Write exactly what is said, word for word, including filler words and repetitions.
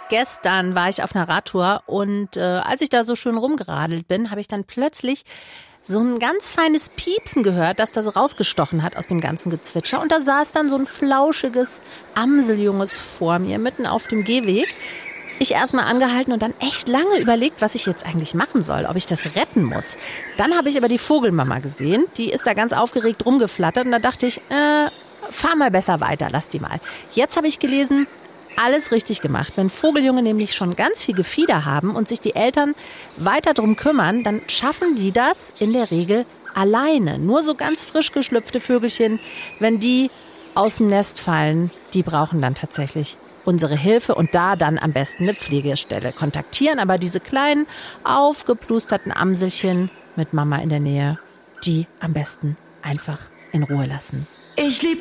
Gestern war ich auf einer Radtour und äh, als ich da so schön rumgeradelt bin, habe ich dann plötzlich so ein ganz feines Piepsen gehört, das da so rausgestochen hat aus dem ganzen Gezwitscher. Und da saß dann so ein flauschiges Amseljunges vor mir, mitten auf dem Gehweg. Ich erstmal angehalten und dann echt lange überlegt, was ich jetzt eigentlich machen soll, ob ich das retten muss. Dann habe ich aber die Vogelmama gesehen, die ist da ganz aufgeregt rumgeflattert und da dachte ich, äh, fahr mal besser weiter, lass die mal. Jetzt habe ich gelesen, alles richtig gemacht. Wenn Vogeljunge nämlich schon ganz viel Gefieder haben und sich die Eltern weiter drum kümmern, dann schaffen die das in der Regel alleine. Nur so ganz frisch geschlüpfte Vögelchen, wenn die aus dem Nest fallen, die brauchen dann tatsächlich unsere Hilfe und da dann am besten eine Pflegestelle kontaktieren. Aber diese kleinen, aufgeplusterten Amselchen mit Mama in der Nähe, die am besten einfach in Ruhe lassen. Ich lieb